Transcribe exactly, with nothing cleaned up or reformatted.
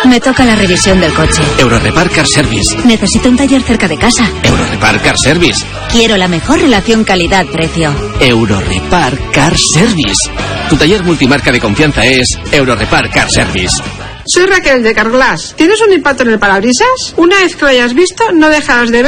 Me toca la revisión del coche. Eurorepar Car Service. Necesito un taller cerca de casa. Eurorepar Car Service. Quiero la mejor relación calidad-precio. Eurorepar Car Service. Tu taller multimarca de confianza es Eurorepar Car Service. Soy Raquel de Carglass. ¿Tienes un impacto en el parabrisas? Una vez que lo hayas visto, no dejarás de ver